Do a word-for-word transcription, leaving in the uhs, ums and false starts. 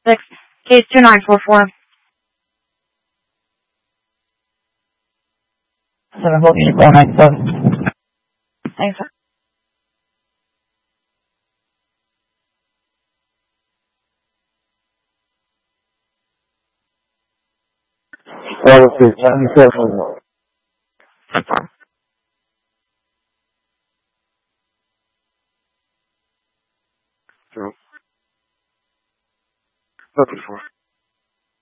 six, case two nine four four. Seven voltage, one nine seven. Thanks, sir. Water six, ninety-seven. Two. Thirty-four.